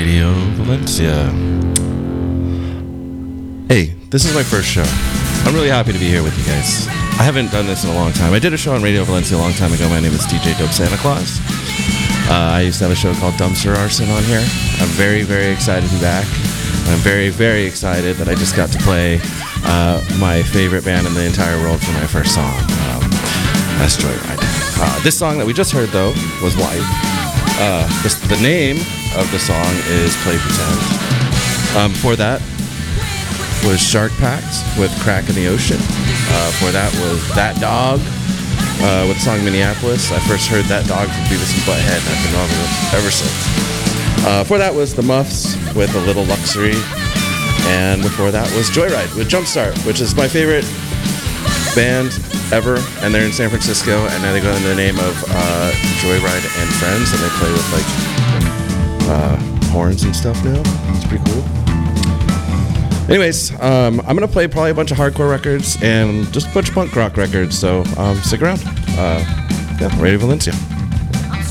Radio Valencia. Hey, this is my first show. I'm really happy to be here with you guys. I haven't done this in a long time. I did a show on Radio Valencia a long time ago. My name is DJ Dope Santa Claus. I used to have a show called Dumpster Arson on here. I'm very, very excited to be back. I'm very, very excited that I just got to play my favorite band in the entire world for my first song. That's Joyride. This song that we just heard, though, was White. The name of the song is Play Pretend. Before that was Shark Pact with Crack in the Ocean. Before that was That Dog with the song Minneapolis. I first heard That Dog from Beavis and Butthead, and I've been loving it ever since. Before that was The Muffs with A Little Luxury. And before that was Joyride with Jumpstart, which is my favorite band ever. And they're in San Francisco, and now they go under the name of Joyride and Friends, and they play with like horns and stuff now. It's pretty cool. Anyways, I'm going to play probably a bunch of hardcore records and just a bunch of punk rock records, so stick around. Radio Valencia.